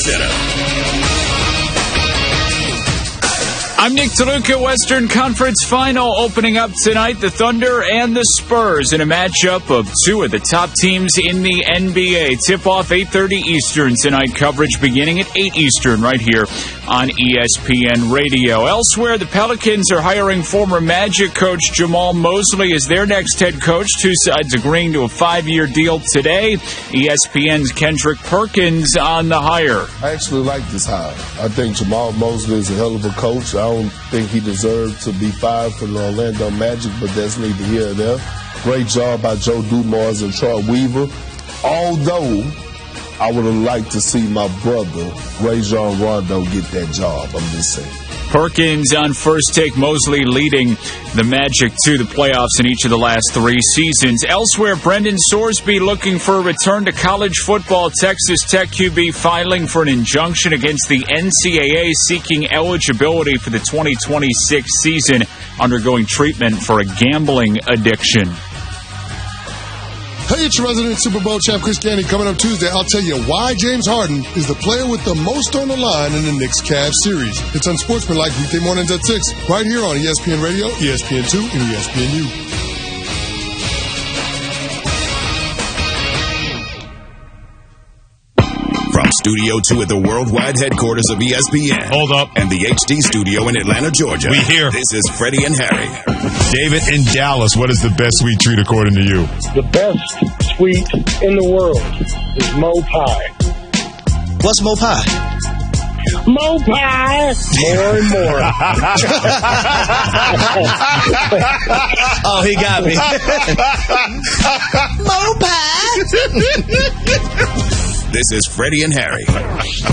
Center. I'm Nick DeLuca. Western Conference Final opening up tonight. The Thunder and the Spurs in a matchup of two of the top teams in the NBA. Tip-off 8:30 Eastern tonight. Coverage beginning at 8 Eastern right here on ESPN Radio. Elsewhere, the Pelicans are hiring former Magic coach Jamal Mosley as their next head coach. Two sides agreeing to a 5-year deal today. ESPN's Kendrick Perkins on the hire. I actually like this hire. I think Jamal Mosley is a hell of a coach. I don't think he deserved to be fired from the Orlando Magic, but that's neither here nor there. Great job by Joe Dumars and Troy Weaver. Although, I would have liked to see my brother, Rajon Rondo, get that job. I'm just saying. Perkins on First Take. Mosley leading the Magic to the playoffs in each of the last 3 seasons. Elsewhere, Brendan Sorsby looking for a return to college football. Texas Tech QB filing for an injunction against the NCAA seeking eligibility for the 2026 season, undergoing treatment for a gambling addiction. Hey, it's your resident Super Bowl champ Chris Canty. Coming up Tuesday, I'll tell you why James Harden is the player with the most on the line in the Knicks-Cavs series. It's Unsportsmanlike weekday mornings at 6, right here on ESPN Radio, ESPN2, and ESPNU. From Studio 2 at the worldwide headquarters of ESPN. Hold up. And the HD studio in Atlanta, Georgia. We here. This is Freddie and Harry. David in Dallas, what is the best sweet treat according to you? The best sweet in the world is Mo Pie. What's Mo Pie? Mo Pie! More and more. Oh, he got me. Mo Pie! This is Freddie and Harry.